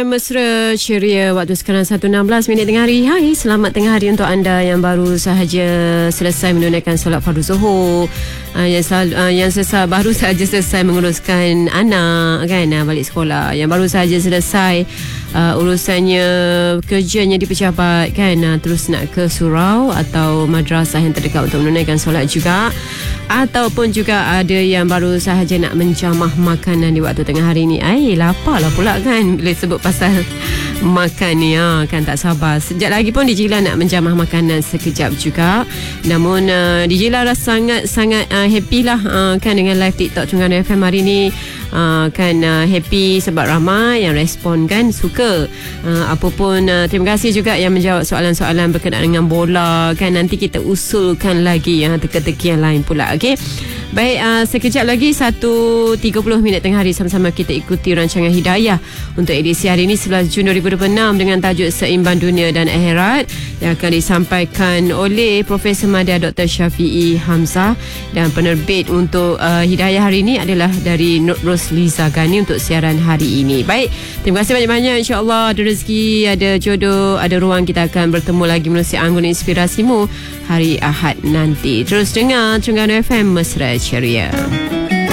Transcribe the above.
FM Mesra Ceria. Waktu sekarang 1.16 tengah hari. Hai, selamat tengah hari untuk anda yang baru sahaja selesai menunaikan solat fardu zuhur, baru sahaja selesai menguruskan anak kan, balik sekolah, yang baru sahaja selesai urusannya kerjanya di pejabat kan, terus nak ke surau atau madrasah yang terdekat untuk menunaikan solat juga, ataupun juga ada yang baru sahaja nak menjamah makanan di waktu tengah hari ni. Lapar lah pula kan bila sebut pasal makan ni, kan tak sabar. Sekejap lagi pun DJ Ella nak menjamah makanan sekejap juga. Namun DJ Ella rasa sangat happy lah kan dengan live TikTok Terengganu FM hari ni. Happy sebab ramai yang respon kan, suka. Apapun, terima kasih juga yang menjawab soalan-soalan berkenaan dengan bola kan. Nanti kita usulkan lagi teka-teki yang lain pula. Okay, baik, sekejap lagi 1.30 tengah hari sama-sama kita ikuti rancangan Hidayah untuk edisi hari ini 11 Jun 2026 dengan tajuk Seimbang Dunia dan Akhirat yang akan disampaikan oleh Profesor Madya Dr. Syafiee Hamzah, dan penerbit untuk Hidayah hari ini adalah dari Rosliza Ghani untuk siaran hari ini. Baik, terima kasih banyak-banyak. InsyaAllah ada rezeki, ada jodoh, ada ruang, kita akan bertemu lagi melalui Anggun Inspirasimu hari Ahad nanti. Terus dengar Terengganu FM Mesra Ceria.